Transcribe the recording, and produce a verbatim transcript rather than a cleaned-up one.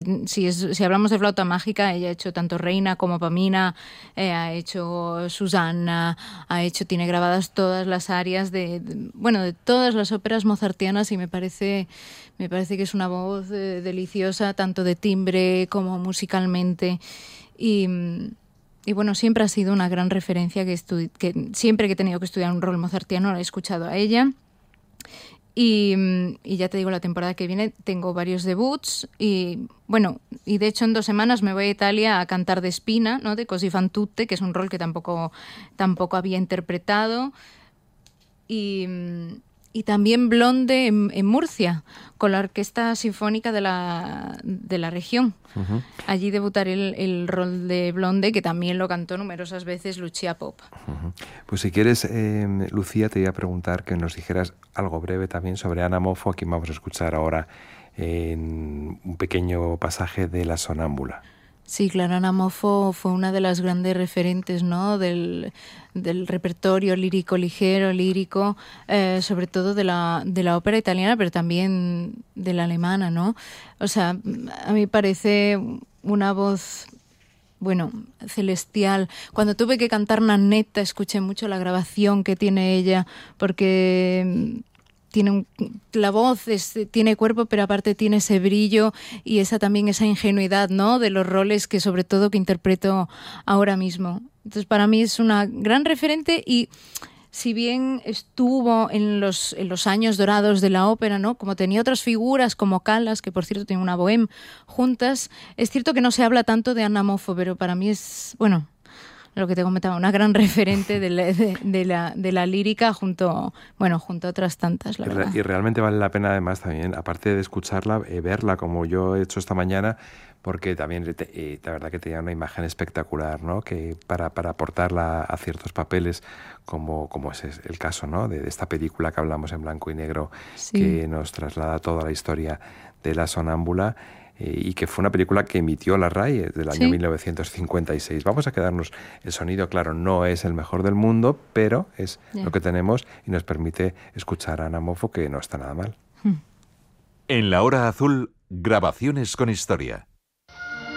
si, es, si hablamos de flauta mágica, ella ha hecho tanto Reina como Pamina, eh, ha hecho Susanna, ha hecho, tiene grabadas todas las arias de, de, bueno, de todas las óperas mozartianas, y me parece, me parece que es una voz eh, deliciosa, tanto de timbre como musicalmente. Y, y bueno, siempre ha sido una gran referencia que, estu- que siempre que he tenido que estudiar un rol mozartiano la he escuchado a ella. Y, y ya te digo, la temporada que viene tengo varios debuts y bueno, y de hecho en dos semanas me voy a Italia a cantar de Spina, ¿no? De Così fan tutte, que es un rol que tampoco, tampoco había interpretado. Y, y también Blonde en, en Murcia, con la Orquesta Sinfónica de la, de la región. Uh-huh. Allí debutaré el, el rol de Blonde, que también lo cantó numerosas veces Lucia Pop. Uh-huh. Pues si quieres, eh, Lucía, te iba a preguntar que nos dijeras algo breve también sobre Anna Moffo, a quien vamos a escuchar ahora en un pequeño pasaje de La Sonámbula. Sí, claro, Anna Moffo fue una de las grandes referentes, ¿no? del, del repertorio lírico ligero, lírico, eh, sobre todo de la, de la ópera italiana, pero también de la alemana, ¿no? O sea, a mí parece una voz, bueno, celestial. Cuando tuve que cantar Nannetta, escuché mucho la grabación que tiene ella, porque tiene un, la voz es, tiene cuerpo, pero aparte tiene ese brillo y esa también esa ingenuidad, ¿no? De los roles que sobre todo que interpreto ahora mismo. Entonces para mí es una gran referente, y si bien estuvo en los, en los años dorados de la ópera, ¿no? Como tenía otras figuras como Callas, que por cierto tiene una bohème juntas, es cierto que no se habla tanto de Anna Moffo, pero para mí es, bueno, lo que te comentaba, una gran referente de la, de, de la, de la lírica junto, bueno, junto a otras tantas, la y, verdad. Re, y realmente vale la pena además también, aparte de escucharla, eh, verla como yo he hecho esta mañana, porque también te, eh, la verdad que tenía una imagen espectacular, ¿no? Que para, para aportarla a ciertos papeles, como, como es el caso, ¿no? De, de esta película que hablamos en blanco y negro, sí, que nos traslada toda la historia de La Sonámbula, y que fue una película que emitió la R A I del año ¿sí? mil novecientos cincuenta y seis. Vamos a quedarnos, el sonido, claro, no es el mejor del mundo, pero es yeah. lo que tenemos y nos permite escuchar a Anna Moffo, que no está nada mal. En La Hora Azul, grabaciones con historia.